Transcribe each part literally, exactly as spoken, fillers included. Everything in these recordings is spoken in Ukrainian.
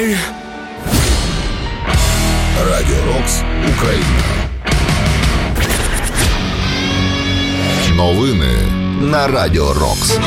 Ай! Радіо Рокс Україна. Новини на Радіо Рокс.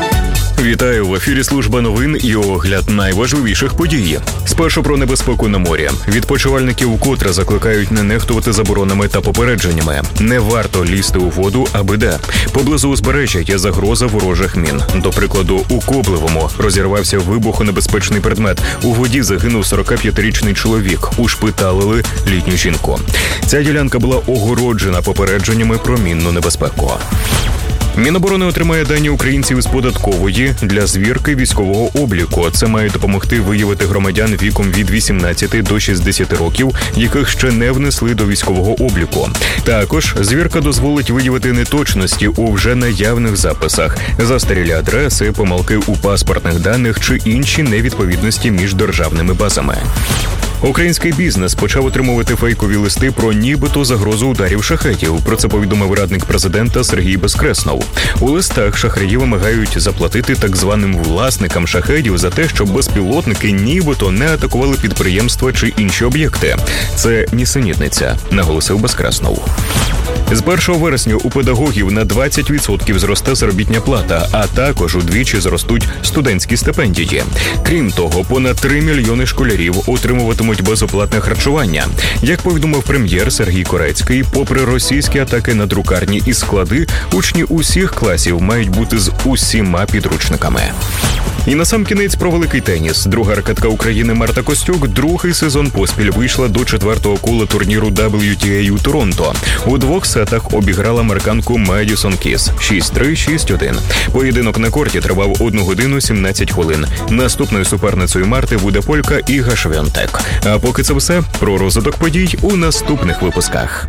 Вітаю, в ефірі служба новин і огляд найважливіших подій. Спершу про небезпеку на морі. Відпочивальників вкотре закликають не нехтувати заборонами та попередженнями. Не варто лізти у воду аби де. Поблизу узбережжя є загроза ворожих мін. До прикладу, у Коблевому розірвався вибухонебезпечний предмет. У воді загинув сорокап'ятирічний чоловік. Ушпиталили літню жінку. Ця ділянка була огороджена попередженнями про мінну небезпеку. Міноборони отримає дані українців з податкової для звірки військового обліку. Це має допомогти виявити громадян віком від вісімнадцяти до шістдесяти років, яких ще не внесли до військового обліку. Також звірка дозволить виявити неточності у вже наявних записах, застарілі адреси, помилки у паспортних даних чи інші невідповідності між державними базами. Український бізнес почав отримувати фейкові листи про нібито загрозу ударів шахедів. Про це повідомив радник президента Сергій Безкреснов. У листах шахраї вимагають заплатити так званим власникам шахедів за те, щоб безпілотники нібито не атакували підприємства чи інші об'єкти. Це нісенітниця, наголосив Безкреснов. З першого вересня у педагогів на двадцять відсотків зросте заробітня плата, а також удвічі зростуть студентські стипендії. Крім того, понад три мільйони школярів отримуватимуть безоплатне харчування. Як повідомив прем'єр Сергій Корецький, попри російські атаки на друкарні і склади, учні усіх класів мають бути з усіма підручниками. І насамкінець про великий теніс. Друга ракетка України Марта Костюк другий сезон поспіль вийшла до четвертого кола турніру дабл ю ті ей у Торонто. У двох сетах обіграла американку Медісон Кіс шість три - шість один. Поєдинок на корті тривав одну годину сімнадцять хвилин. Наступною суперницею Марти буде полька Іга Швіонтек. А поки це все, про розвиток подій у наступних випусках.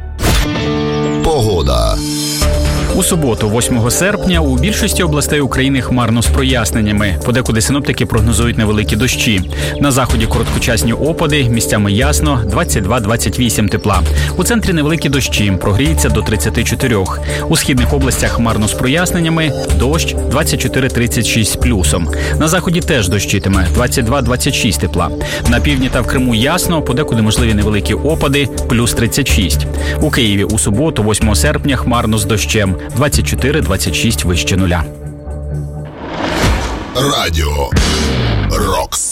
Погода. У суботу, восьмого серпня, у більшості областей України хмарно з проясненнями. Подекуди синоптики прогнозують невеликі дощі. На заході короткочасні опади, місцями ясно, двадцять два - двадцять вісім тепла. У центрі невеликі дощі, прогріється до тридцяти чотирьох. У східних областях хмарно з проясненнями, дощ двадцять чотири - тридцять шість з плюсом. На заході теж дощитиме, двадцять два - двадцять шість тепла. На півдні та в Криму ясно, подекуди можливі невеликі опади, плюс тридцять шість. У Києві у суботу, восьмого серпня, хмарно з дощем, двадцять чотири - двадцять шість вище нуля. Радіо Рокс.